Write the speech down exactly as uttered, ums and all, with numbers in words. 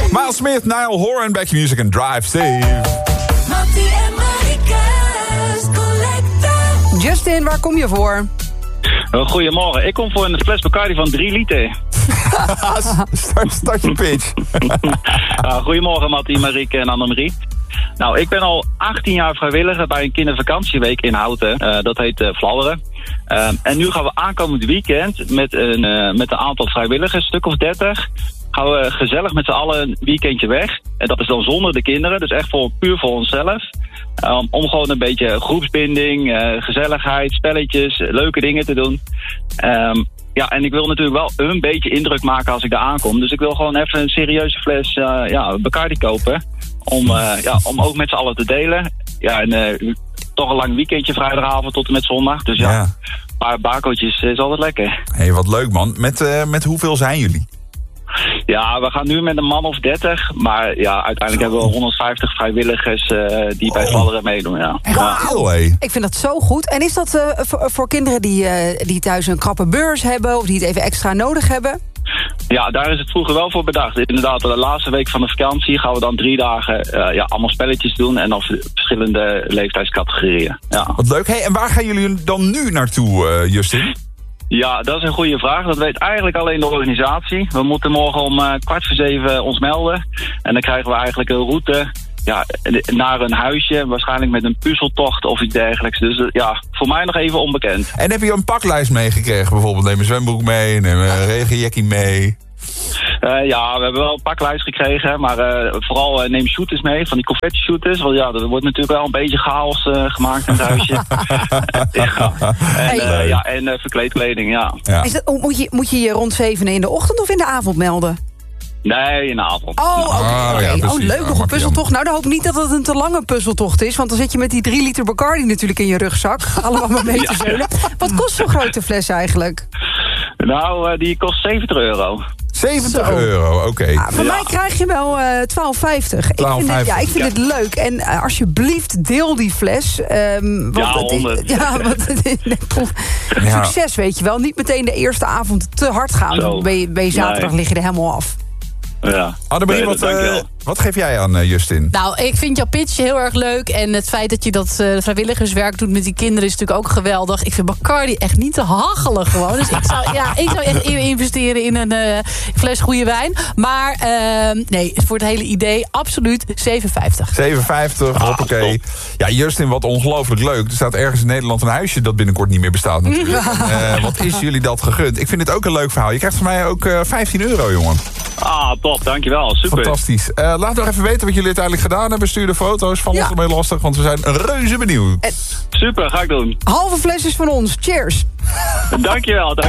Miles Smith, Niall Horan, Back Music en Drive Safe. Mattie en Marieke's Collector. Justin, waar kom je voor? Goedemorgen, ik kom voor een fles Bacardi van drie liter. start, start je pitch. uh, goedemorgen Mattie, Marieke en Annemarie. Nou, ik ben al achttien jaar vrijwilliger bij een kindervakantieweek in Houten. Uh, dat heet uh, Fladderen. Uh, en nu gaan we aankomend weekend met een, uh, met een aantal vrijwilligers, een stuk of dertig... gaan we gezellig met z'n allen een weekendje weg. En dat is dan zonder de kinderen, dus echt voor, puur voor onszelf. Um, om gewoon een beetje groepsbinding, uh, gezelligheid, spelletjes, leuke dingen te doen. Um, ja, en ik wil natuurlijk wel een beetje indruk maken als ik daar aankom. Dus ik wil gewoon even een serieuze fles uh, ja, Bacardi kopen. Om, uh, ja, om ook met z'n allen te delen. Ja, en uh, toch een lang weekendje vrijdagavond tot en met zondag. Dus ja, ja. een paar bakootjes is altijd lekker. Hé, hey, wat leuk man. Met, uh, met hoeveel zijn jullie? Ja, we gaan nu met een man of dertig. Maar ja, uiteindelijk hebben we honderdvijftig vrijwilligers uh, die bij Fladderen meedoen. Ja. Wauw, hey. Ik vind dat zo goed. En is dat uh, voor, voor kinderen die, uh, die thuis een krappe beurs hebben of die het even extra nodig hebben? Ja, daar is het vroeger wel voor bedacht. Inderdaad, de laatste week van de vakantie gaan we dan drie dagen uh, ja, allemaal spelletjes doen. En dan verschillende leeftijdscategorieën. Ja. Wat leuk. Hey, en waar gaan jullie dan nu naartoe, uh, Justin? Ja, dat is een goede vraag. Dat weet eigenlijk alleen de organisatie. We moeten morgen om uh, kwart voor zeven ons melden. En dan krijgen we eigenlijk een route ja, naar een huisje. Waarschijnlijk met een puzzeltocht of iets dergelijks. Dus uh, ja, voor mij nog even onbekend. En heb je een paklijst meegekregen? Bijvoorbeeld neem een zwembroek mee, neem een regenjackie mee. Uh, ja, we hebben wel een paklijst gekregen, maar uh, vooral uh, neem shooters mee, van die confetti shooters. Want ja, er wordt natuurlijk wel een beetje chaos uh, gemaakt in het huisje. ja. En, uh, ja, en uh, verkleedkleding, ja. ja. Is dat, moet, je, moet je je rond zevenen in de ochtend of in de avond melden? Nee, in de avond. Oh, oké. Okay. Oh, ja, oh, leuk, nog een puzzeltocht. Nou, dan hoop ik niet dat het een te lange puzzeltocht is. Want dan zit je met die drie liter Bacardi natuurlijk in je rugzak. Allemaal maar mee te zeulen. Wat kost zo'n grote fles eigenlijk? Nou, uh, die kost zeventig euro. zeventig euro, oké. Okay. Ja, van ja. mij krijg je wel uh, twaalf vijftig. Ik vind, het, ja, ik vind ja. het leuk. En uh, alsjeblieft, deel die fles. Um, want ja, het is, ja, want het is, ja. Succes, weet je wel. Niet meteen de eerste avond te hard gaan. Dan ben je, ben je zaterdag nee. lig je er helemaal af. Ja. Annemarie, wat, uh, wat geef jij aan, uh, Justin? Nou, ik vind jouw pitch heel erg leuk. En het feit dat je dat uh, vrijwilligerswerk doet met die kinderen is natuurlijk ook geweldig. Ik vind Bacardi echt niet te hachelen gewoon. Dus ik zou, ja, ik zou echt investeren in een uh, fles goede wijn. Maar uh, nee, voor het hele idee absoluut zeven vijftig. zeven vijftig, ah, hoppakee. Ja, Justin, wat ongelooflijk leuk. Er staat ergens in Nederland een huisje dat binnenkort niet meer bestaat natuurlijk. uh, wat is jullie dat gegund? Ik vind het ook een leuk verhaal. Je krijgt van mij ook uh, vijftien euro, jongen. Ah, top, dankjewel. Super. Fantastisch. Uh, laat nog even weten wat jullie uiteindelijk gedaan hebben. Stuur de foto's van ja. ons ermee lastig, want we zijn reuze benieuwd. En... Super, ga ik doen. Halve flesjes van ons. Cheers. Dankjewel, dankjewel.